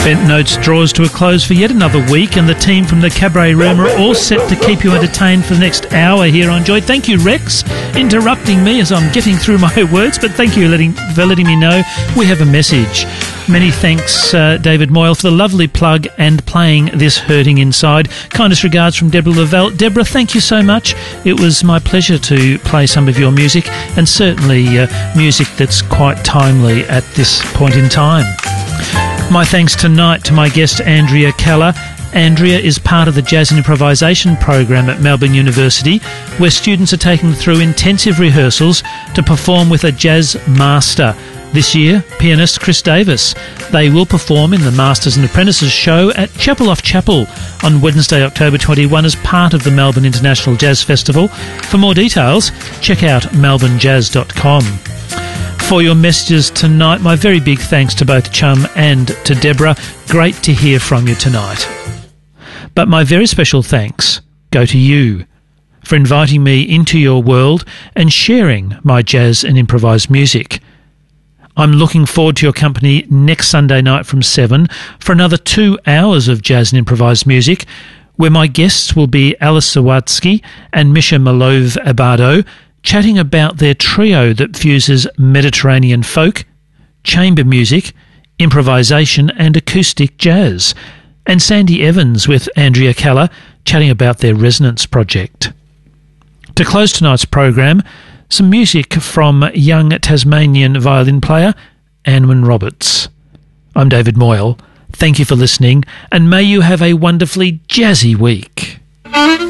Bent Notes draws to a close for yet another week, and the team from the Cabaret Room are all set to keep you entertained for the next hour here on Joy. Thank you, Rex, interrupting me as I'm getting through my words, but thank you for letting me know we have a message. Many thanks, David Moyle, for the lovely plug and playing this Hurting Inside. Kindest regards from Deborah Lavelle. Deborah, thank you so much. It was my pleasure to play some of your music, and certainly music that's quite timely at this point in time. My thanks tonight to my guest, Andrea Keller. Andrea is part of the Jazz and Improvisation program at Melbourne University, where students are taken through intensive rehearsals to perform with a jazz master. This year, pianist Chris Davis. They will perform in the Masters and Apprentices show at Chapel Off Chapel on Wednesday, October 21 as part of the Melbourne International Jazz Festival. For more details, check out melbournejazz.com. For your messages tonight, my very big thanks to both Chum and to Deborah. Great to hear from you tonight. But my very special thanks go to you for inviting me into your world and sharing my jazz and improvised music. I'm looking forward to your company next Sunday night from 7 for another 2 hours of jazz and improvised music, where my guests will be Alice Sawatsky and Misha Malov-Abado, chatting about their trio that fuses Mediterranean folk, chamber music, improvisation and acoustic jazz, and Sandy Evans with Andrea Keller chatting about their Resonance project. To close tonight's program, some music from young Tasmanian violin player Anwen Roberts. I'm David Moyle. Thank you for listening, and may you have a wonderfully jazzy week.